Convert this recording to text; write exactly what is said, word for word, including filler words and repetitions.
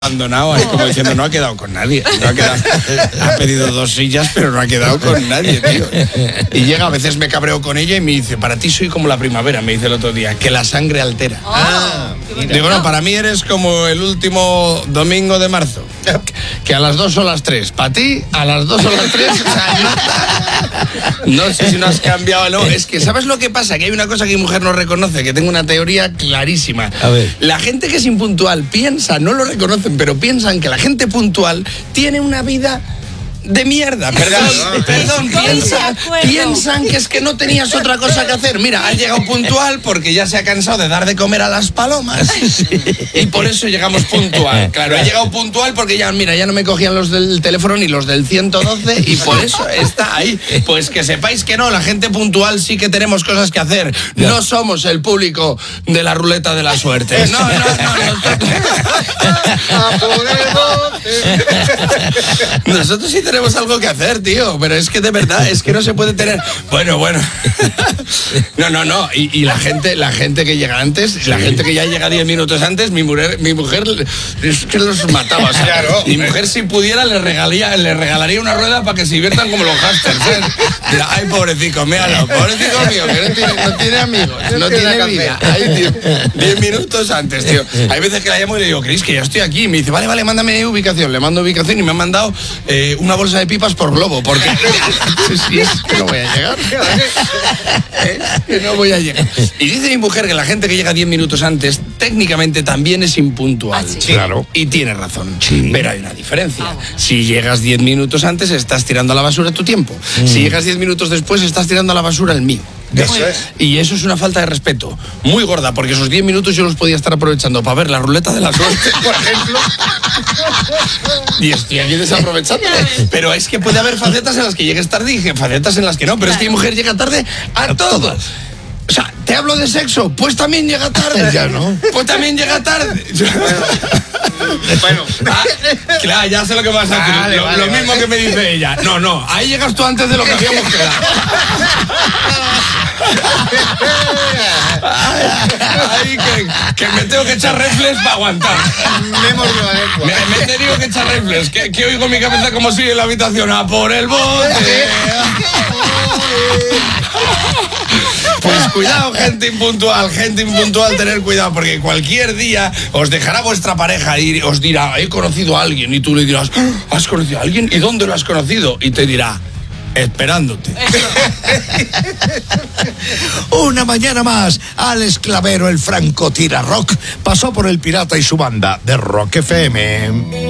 abandonado, ahí como diciendo, no ha quedado con nadie, no ha, quedado, ha pedido dos sillas, pero no ha quedado con nadie, tío. Y llega, a veces me cabreo con ella y me dice, para ti soy como la primavera, me dice el otro día, que la sangre altera. Oh, ah, digo, no, para mí eres como el último domingo de marzo, que a las dos o las tres, para ti, a las dos o las tres, o sea, no, no sé si no has cambiado o no, es que, ¿sabes lo que pasa? Que hay una cosa que mi mujer no reconoce, que tengo una teoría clarísima. A ver. La gente que es impuntual piensa, no lo reconocen, pero piensan que la gente puntual tiene una vida de mierda. Perdón, no, perdón, estoy piensa, de acuerdo. piensan que es que no tenías otra cosa que hacer. Mira, has llegado puntual porque ya se ha cansado de dar de comer a las palomas. Y por eso llegamos puntual. Claro, he llegado puntual porque ya, mira, ya no me cogían los del teléfono ni los del ciento doce y por eso está ahí. Pues que sepáis que no, la gente puntual sí que tenemos cosas que hacer. No somos el público de la ruleta de la suerte. No, no, no. Nosotros, nosotros sí tenemos algo que hacer, tío, pero es que de verdad, es que no se puede tener... Bueno, bueno. No, no, no. Y, y la gente la gente que llega antes, sí. La gente que ya llega diez minutos antes, mi mujer, mi mujer es que los mataba. O sea, claro, mi mujer, si pudiera, le regalaría, le regalaría una rueda para que se diviertan como los hamsters. ¿Eh? Dirá, ay, pobrecito, míralo, pobrecito mío, que no tiene, no tiene amigos, no, no tiene, tiene vida. Ay, tío, diez minutos antes, tío. Hay veces que la llamo y le digo, Cris, que ya estoy aquí. Y me dice, vale, vale, mándame ubicación. Le mando ubicación y me han mandado eh, una bolsa de pipas por globo, porque sí, es que no voy a llegar. Es que no voy a llegar. Y dice mi mujer que la gente que llega diez minutos antes, técnicamente también es impuntual. Ah, sí. Claro. Y tiene razón. Sí. Pero hay una diferencia. Ah, bueno. Si llegas diez minutos antes, estás tirando a la basura tu tiempo. Mm. Si llegas diez minutos después, estás tirando a la basura el mío. Eso es. Y eso es una falta de respeto muy gorda, porque esos diez minutos yo los podía estar aprovechando para ver la ruleta de la suerte, por ejemplo. Y estoy aquí desaprovechando. Pero es que puede haber facetas en las que llegues tarde y facetas en las que no. Pero es que mi mujer llega tarde a todo. O sea, ¿te hablo de sexo? Pues también llega tarde. Ya, ¿no? Pues también llega tarde. Bueno, ah, claro, ya sé lo que vas a decir. Vale, lo vale, lo vale. mismo que me dice ella. No, no, ahí llegas tú antes de lo que habíamos quedado. Ay, ay, que, que me tengo que echar reflex para aguantar. Me, me he tenido que echar reflex. Que, que oigo mi cabeza como sigue en la habitación. A por el bote. Pues cuidado, gente impuntual, gente impuntual, tener cuidado, porque cualquier día os dejará vuestra pareja y os dirá, he conocido a alguien, y tú le dirás, ¿has conocido a alguien? ¿Y dónde lo has conocido? Y te dirá, esperándote. Una mañana más, Alex Clavero, el franco tira rock, pasó por El Pirata y su banda de Rock F M.